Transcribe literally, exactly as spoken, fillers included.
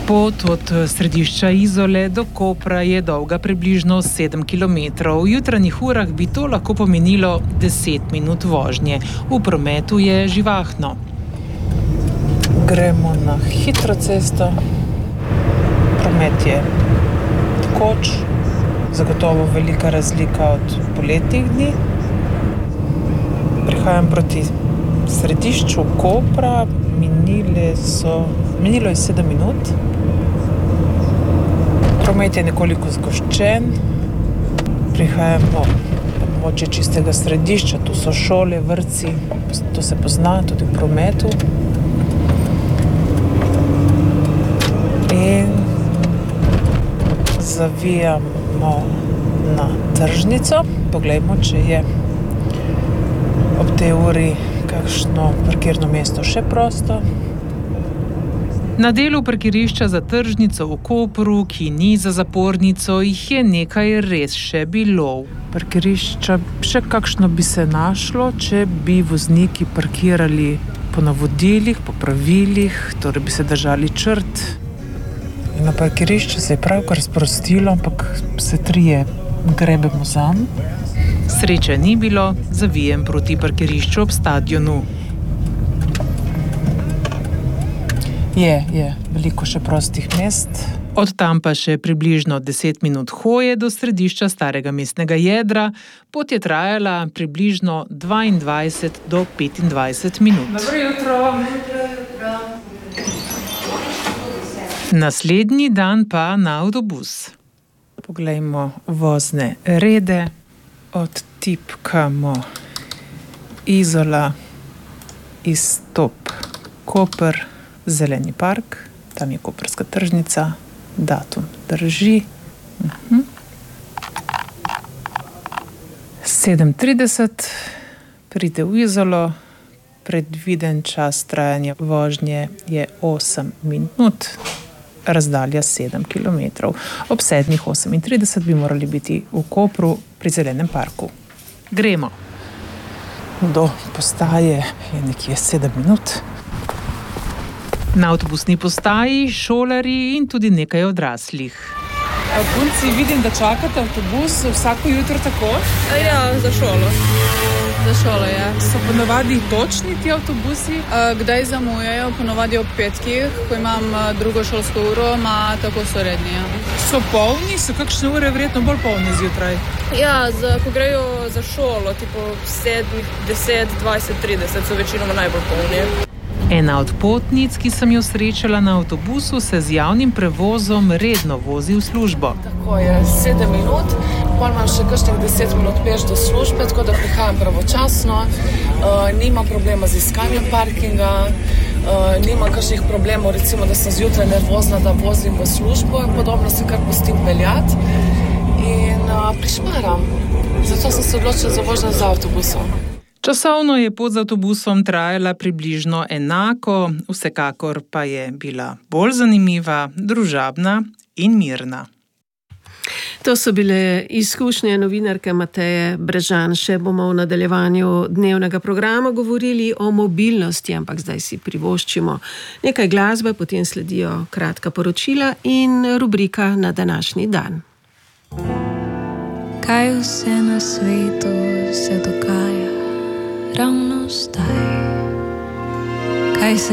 Pot od središča Izole do Kopra je dolga približno sedem kilometrov. V jutranjih urah bi to lahko pomenilo deset minut vožnje. V prometu je živahno. Gremo na hitro cesto. Promet je tekoč, zagotovo velika razlika od poletnih dni. Prihajam proti središču Kopra, minile so, minilo je sedem minut. Promet je nekoliko zgoščen. Prihajamo do moče čistega središča, tu so šole, vrtci, to se pozna tudi v prometu. In zavijamo na tržnico. Poglejmo, če je ob tej uri kakšno parkirno mesto še prosto. Na delu parkirišča za tržnico v Kopru, ki ni za zapornico, jih je nekaj res še bilo. Parkirišča še kakšno bi se našlo, če bi vozniki parkirali po navodilih, po pravilih, torej bi se držali črt. Na parkirišče se je pravkar sprostilo, ampak se trije grebemo zanj. Sreče ni bilo, zavijem proti parkirišču ob stadionu. Je, je, veliko še prostih mest. Od tam pa še približno deset minut hoje do središča starega mestnega jedra. Pot je trajala približno dvaindvajset do petindvajset minut. Dobro jutro. Naslednji dan pa na avtobus. Poglejmo vozne rede. Odtipkamo Izola, izstop Koper, zeleni park, tam je koprska tržnica, datum drži. Uh-huh. sedem trideset pride v Izolo, predviden čas trajanja vožnje je osem minut, razdalja sedem kilometrov. Ob sedmih osemintrideset bi morali biti v Kopru pri zelenem parku. Gremo. Do postaje je nekje sedem minut. Na avtobusni postaji šolarji in tudi nekaj odraslih. Punci, vidim, da čakate avtobus vsako jutro tako? Ja, za šolo. Za šolo, ja. So ponavadi točni ti avtobusi? Kdaj zamujajo? Ponavadi ob petkih, ko imam drugo šolsko uro, ima tako so redni, ja. So polni? So kakšne ure verjetno bolj polne zjutraj? Ja, za, ko grejo za šolo, tipo sedem, deset, dvajset, trideset so večinoma najbolj polni. Ena od potnic, ki sem jo srečala na avtobusu, se z javnim prevozom redno vozi v službo. Tako je, sedem minut, pol imam še kakšnih deset minut peš do službe, tako da prihajam pravočasno, uh, nimam problema z iskanjem parkinga, uh, nimam kakšnih problemov, recimo, da sem zjutraj nervozna, da vozim v službo in podobno se kar pustim peljati in uh, prišmaram. Zato sem se odločila za vožnjo z avtobusom. Časovno je pot z avtobusom trajala približno enako, vsekakor pa je bila bolj zanimiva, družabna in mirna. To so bile izkušnje novinarke Mateje Brežan. Še bomo v nadaljevanju dnevnega programa govorili o mobilnosti, ampak zdaj si privoščimo nekaj glasbe, potem sledijo kratka poročila in rubrika na današnji dan. Kaj vse na svetu se dogaja ravno zdaj? Kaj se